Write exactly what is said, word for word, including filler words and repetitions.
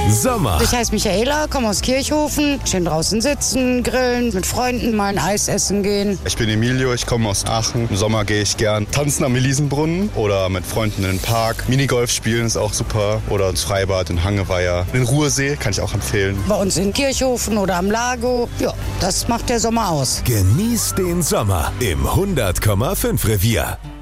Sommer. Ich heiße Michaela, komme aus Kirchhofen. Schön draußen sitzen, grillen, mit Freunden mal ein Eis essen gehen. Ich bin Emilio, ich komme aus Aachen. Im Sommer gehe ich gern tanzen am Elisenbrunnen oder mit Freunden in den Park. Minigolf spielen ist auch super. Oder ins Freibad in Hangeweiher. Den Ruhrsee kann ich auch empfehlen. Bei uns in Kirchhofen oder am Lago. Ja, das macht der Sommer aus. Genieß den Sommer im hundert Komma fünf Revier.